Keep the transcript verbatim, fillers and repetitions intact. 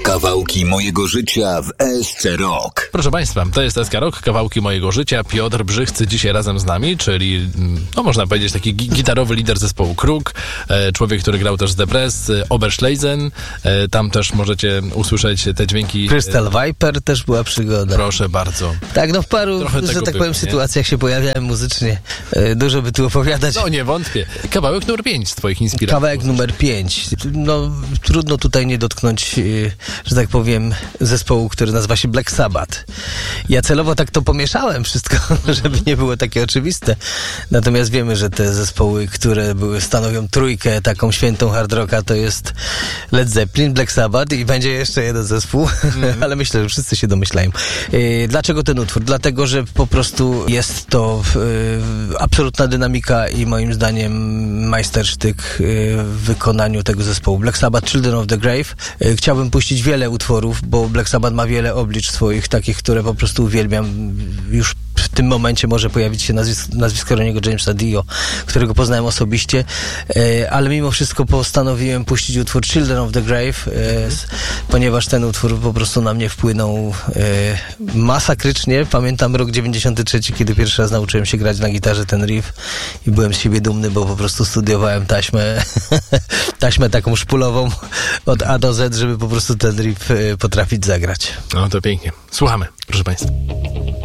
Kawałki mojego życia w S C Rock. Proszę Państwa, to jest S K Rock, kawałki mojego życia. Piotr Brzychcy dzisiaj razem z nami, czyli, no można powiedzieć, taki gi- gitarowy lider zespołu Kruk, e, człowiek, który grał też z The Press, e, Oberschleisen. E, tam też możecie usłyszeć te dźwięki. Crystal Viper też była przygoda. Proszę bardzo. Tak, no w paru, Trochę że tego tak było, powiem, nie? sytuacjach się pojawiałem muzycznie. E, dużo by tu opowiadać. No nie wątpię. Kawałek numer pięć z twoich inspiracji. Kawałek numer pięć. No, trudno tutaj nie dotknąć, yy, że tak powiem, zespołu, który nazywa się Black Sabbath. Ja celowo tak to pomieszałem wszystko, żeby nie było takie oczywiste. Natomiast wiemy, że te zespoły, które były, stanowią trójkę taką świętą hard rocka, to jest Led Zeppelin, Black Sabbath i będzie jeszcze jeden zespół, mm. ale myślę, że wszyscy się domyślają. Yy, dlaczego ten utwór? Dlatego, że po prostu jest to yy, absolutna dynamika i moim zdaniem majstersztyk yy, w wykonaniu tego zespołu. Black Sabbath, Children of the Grave. Yy, chciałbym puścić wiele utworów, bo Black Sabbath ma wiele oblicz swoich, takich, które po prostu uwielbiam. Już w tym momencie może pojawić się nazwisko, nazwisko Roniego Jamesa Dio, którego poznałem osobiście, yy, ale mimo wszystko postanowiłem puścić utwór Children of the Grave, yy, ponieważ ten utwór po prostu na mnie wpłynął yy, masakrycznie. Pamiętam rok dziewięćdziesiąty trzeci, kiedy pierwszy raz nauczyłem się grać na gitarze ten riff i byłem z siebie dumny, bo po prostu studiowałem taśmę taśmę taką szpulową od A do Z, żeby po prostu ten riff yy, potrafić zagrać. No to pięknie. Słuchamy, proszę Państwa.